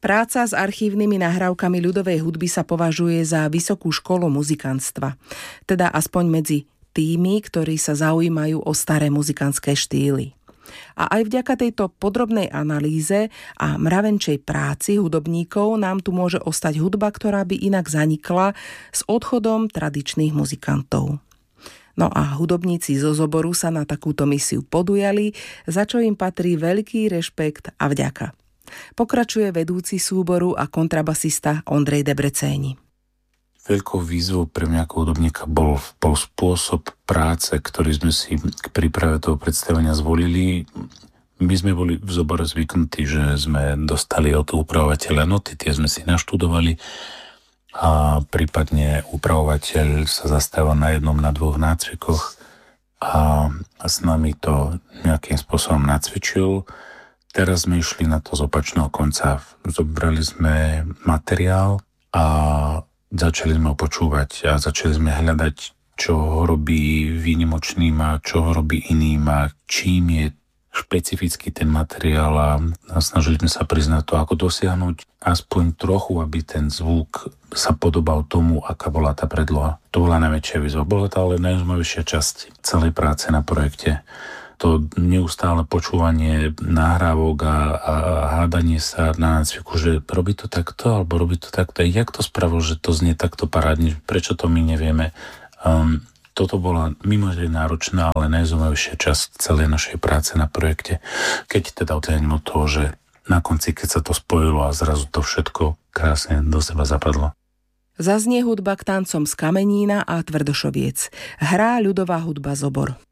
Práca s archívnymi nahrávkami ľudovej hudby sa považuje za vysokú školu muzikantstva. Teda aspoň medzi tými, ktorí sa zaujímajú o staré muzikantské štýly. A aj vďaka tejto podrobnej analýze a mravenčej práci hudobníkov nám tu môže ostať hudba, ktorá by inak zanikla s odchodom tradičných muzikantov. No a hudobníci zo Zoboru sa na takúto misiu podujali, za čo im patrí veľký rešpekt a vďaka. Pokračuje vedúci súboru a kontrabasista Ondrej Debrecéni. Veľkou výzvou pre mňa ako hudobníka bol spôsob práce, ktorý sme si k príprave toho predstavenia zvolili. My sme boli v Zobore zvyknutí, že sme dostali od upravovateľa noty, tie sme si naštudovali a prípadne upravovateľ sa zastával na jednom, na dvoch nácvikoch a s nami to nejakým spôsobom nacvičil. Teraz sme išli na to z opačného konca. Zobrali sme materiál a začali sme ho počúvať a začali sme hľadať, čo ho robí výnimočným a čo ho robí iným a čím je špecifický ten materiál a snažili sme sa priznať to, ako dosiahnuť aspoň trochu, aby ten zvuk sa podobal tomu, aká bola tá predloha. To bola najväčšia výzva. Bola to ale najzaujímavejšia časť celej práce na projekte. To neustále počúvanie nahrávok a hádanie sa na nácviku, že robí to takto, alebo robí to takto. Jak to spravil, že to znie takto parádne? Prečo to my nevieme? Toto bola mimoriadne náročná, ale najzaujímavejšia časť celej našej práce na projekte. Keď teda ocením od toho, že na konci, keď sa to spojilo a zrazu to všetko krásne do seba zapadlo. Zaznie hudba k tancom z Kamenína a Tvrdošoviec. Hrá ľudová hudba Zobor.